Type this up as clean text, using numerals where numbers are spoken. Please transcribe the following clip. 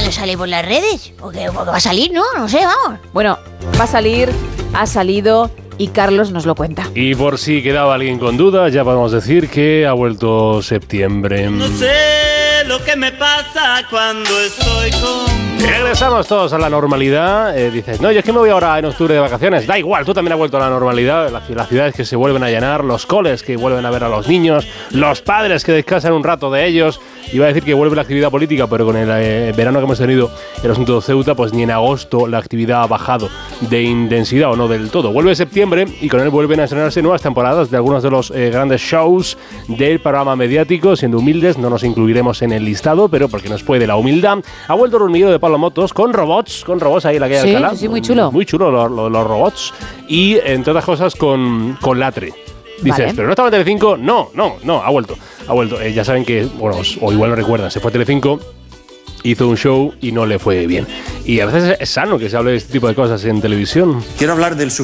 cuándo sale por las redes? Porque va a salir, ¿no? No sé, vamos. Bueno, va a salir, ha salido y Carlos nos lo cuenta. Y por si quedaba alguien con dudas, ya podemos decir que ha vuelto septiembre. No sé lo que me pasa cuando estoy con... Regresamos todos a la normalidad. Dices, no, yo es que me voy ahora en octubre de vacaciones. Da igual, tú también has vuelto a la normalidad. Las ciudades que se vuelven a llenar, los coles que vuelven a ver a los niños, los padres que descansan un rato de ellos. Iba a decir que vuelve la actividad política, pero con el verano que hemos tenido, el asunto de Ceuta, pues ni en agosto la actividad ha bajado de intensidad o no del todo. Vuelve septiembre y con él vuelven a estrenarse nuevas temporadas de algunos de los grandes shows del programa mediático. Siendo humildes, no nos incluiremos en el listado, pero porque nos puede la humildad. Ha vuelto el hormiguero de Pablo Motos con robots ahí en la calle de Alcalá. Sí, muy chulo. Muy chulo los robots. Y entre otras cosas con Latre. Dices, vale. ¿pero no estaba en Telecinco? No, ha vuelto. Ya saben que, bueno, o igual no recuerdan, se fue a Telecinco, hizo un show y no le fue bien. Y a veces es sano que se hable de este tipo de cosas en televisión. Quiero hablar del